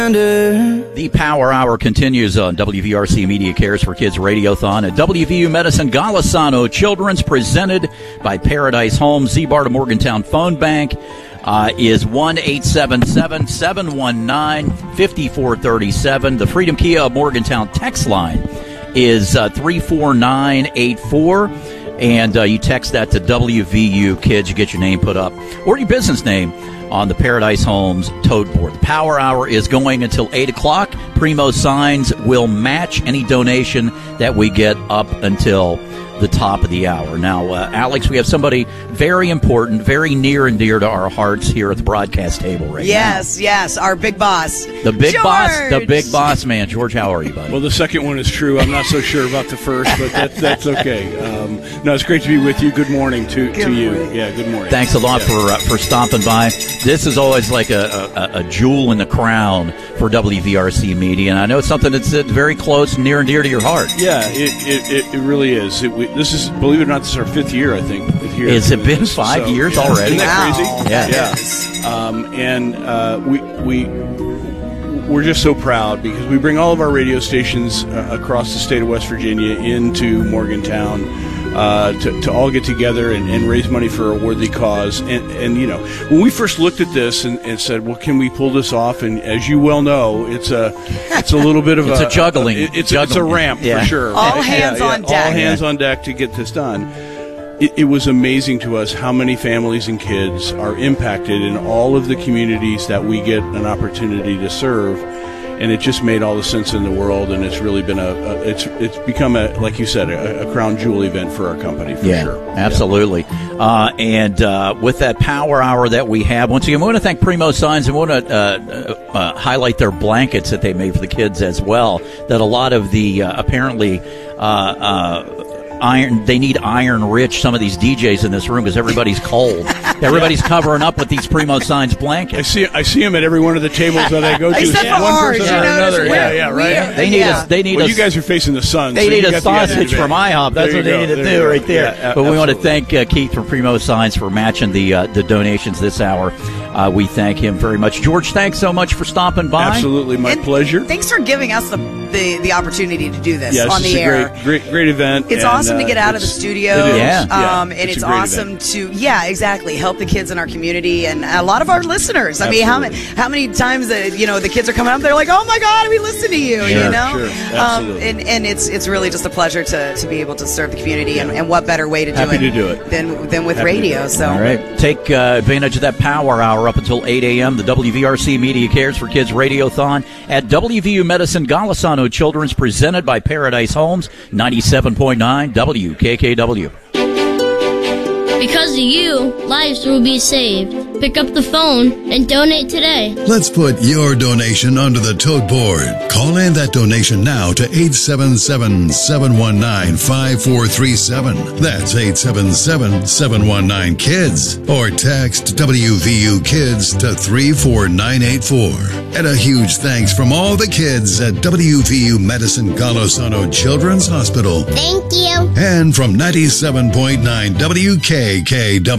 The Power Hour continues on WVRC Media Cares for Kids Radiothon at WVU Medicine Golisano Children's, presented by Paradise Homes. Z-Bar to Morgantown phone bank is 1-877-719-5437. The Freedom Kia of Morgantown text line is 34984. And you text that to WVU Kids. You get your name put up, or your business name, on the Paradise Homes tote board. The Power Hour is going until 8 o'clock. Primo Signs will match any donation that we get up until the top of the hour. Now, Alex, we have somebody very important, very near and dear to our hearts here at the broadcast table right now. Yes, our big boss. The big boss man. George, how are you, buddy? Well, the second one is true. I'm not so sure about the first, but that's okay. No, it's great to be with you. Good morning to you. Yeah, good morning. Thanks a lot for stopping by. This is always like a jewel in the crown for WVRC Media, and I know it's something that's very close, near and dear to your heart. Yeah, it really is. This is, believe it or not, this is our fifth year, I think. Here. Has it been 5 years already? Isn't that crazy? Yeah. We're just so proud because we bring all of our radio stations across the state of West Virginia into Morgantown to all get together and raise money for a worthy cause. And you know, when we first looked at this and said, well, can we pull this off? And as you well know, it's a little bit of a juggling. It's a ramp for sure. All hands on deck. All hands on deck to get this done. It was amazing to us how many families and kids are impacted in all of the communities that we get an opportunity to serve. And it just made all the sense in the world, and it's really been it's become like you said, a crown jewel event for our company for sure. Absolutely. And with that Power Hour that we have, once again, we want to thank Primo Signs, and we want to highlight their blankets that they made for the kids as well. That a lot of the apparently they need iron rich, some of these DJs in this room, because everybody's cold. Everybody's covering up with these Primo Signs blankets. I see them at every one of the tables that I go to. Except for ours, or another. Right. They need you guys are facing the sun. They need a sausage from IHOP. That's what they need to do right there. Yeah, but we want to thank Keith from Primo Signs for matching the donations this hour. We thank him very much. George, thanks so much for stopping by. Absolutely, my pleasure. Thanks for giving us the opportunity to do this on the air. Great event. It's awesome to get out of the studio. And it's awesome to exactly help the kids in our community and a lot of our listeners. Absolutely. I mean, how many times the kids are coming up, they're like, "Oh my God, we listen to you!" Sure. Absolutely. And it's really just a pleasure to be able to serve the community, and what better way to do it than with radio. So all right, take advantage of that Power Hour up until 8 a.m. The WVRC Media Cares for Kids Radiothon at WVU Medicine Golisano Children's, presented by Paradise Homes, 97.9 WKKW. Because of you, lives will be saved. Pick up the phone and donate today. Let's put your donation onto the tote board. Call in that donation now to 877-719-5437. That's 877-719-KIDS. Or text WVU Kids to 34984. And a huge thanks from all the kids at WVU Medicine Golisano Children's Hospital. Thank you. And from 97.9 WKKW.